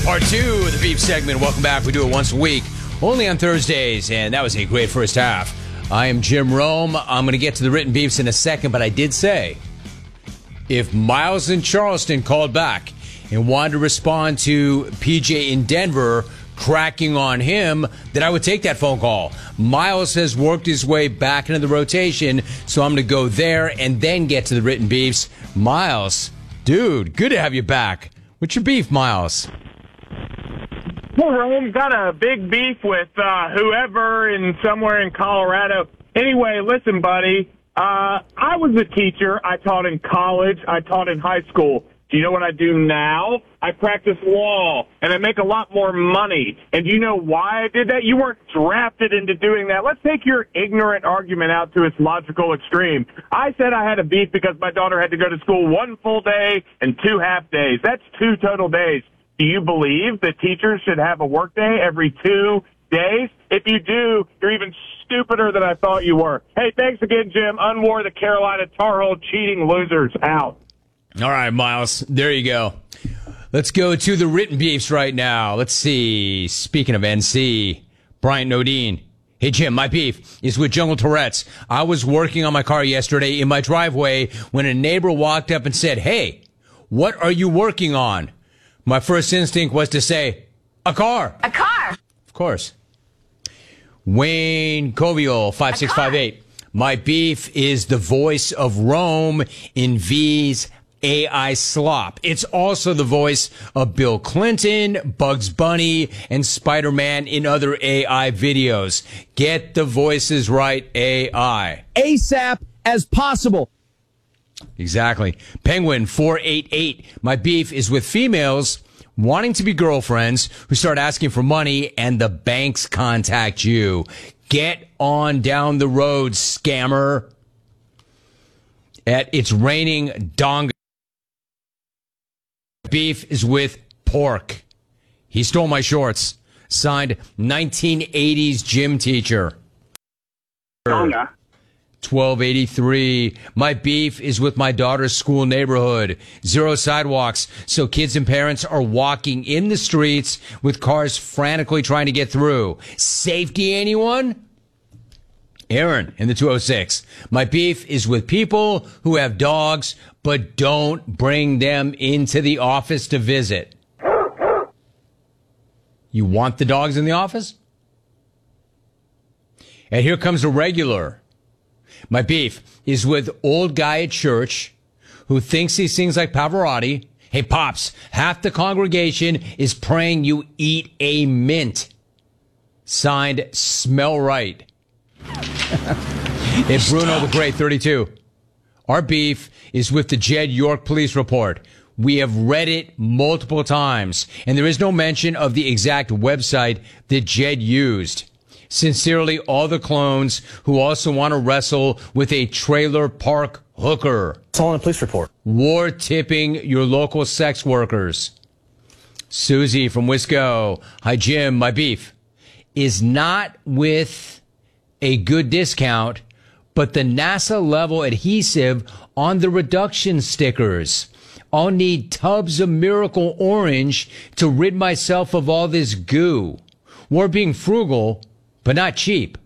Part two of the beef segment. Welcome back. We do it once a week, only on Thursdays, and that was a great first half. I am Jim Rome. I'm going to get to the written beefs in a second, but I did say if Miles in Charleston called back and wanted to respond to PJ in Denver cracking on him, then I would take that phone call. Miles has worked his way back into the rotation, so I'm going to go there and then get to the written beefs. Miles, dude, good to have you back. What's your beef, Miles? Well, Rome got a big beef with whoever in somewhere in Colorado. Anyway, listen, buddy. I was a teacher. I taught in college. I taught in high school. Do you know what I do now? I practice law, and I make a lot more money. And do you know why I did that? You weren't drafted into doing that. Let's take your ignorant argument out to its logical extreme. I said I had a beef because my daughter had to go to school 1 full day and 2 half days. That's 2 total days. Do you believe that teachers should have a work day every 2 days? If you do, you're even stupider than I thought you were. Hey, thanks again, Jim. Unwar the Carolina Tar Heel cheating losers out. All right, Miles. There you go. Let's go to the written beefs right now. Let's see. Speaking of NC, Bryant Nodine. Hey, Jim, my beef is with Jungle Tourette's. I was working on my car yesterday in my driveway when a neighbor walked up and said, "Hey, what are you working on?" My first instinct was to say, "A car." A car. Of course. Wayne Covial, 5658. My beef is the voice of Rome in V's AI slop. It's also the voice of Bill Clinton, Bugs Bunny, and Spider-Man in other AI videos. Get the voices right, AI. ASAP as possible. Exactly. Penguin 488. My beef is with females wanting to be girlfriends who start asking for money and the banks contact you. Get on down the road, scammer. It's raining dong. Beef is with Pork. He stole my shorts. Signed 1980s gym teacher. 1283. My beef is with my daughter's school neighborhood. 0 sidewalks, so kids and parents are walking in the streets with cars frantically trying to get through. Safety, anyone? Aaron in the 206. My beef is with people who have dogs but don't bring them into the office to visit. You want the dogs in the office? And here comes a regular. My beef is with old guy at church who thinks he sings like Pavarotti. Hey, Pops, half the congregation is praying you eat a mint. Signed, Smell Right. It's Bruno the Great, 32. Our beef is with the Jed York police report. We have read it multiple times, and there is no mention of the exact website that Jed used. Sincerely, all the clones who also want to wrestle with a trailer park hooker. It's all in a police report. War tipping your local sex workers. Susie from Wisco. Hi, Jim. My beef is not with a good discount, but the NASA level adhesive on the reduction stickers. I'll need tubs of Miracle Orange to rid myself of all this goo. We're being frugal, but not cheap.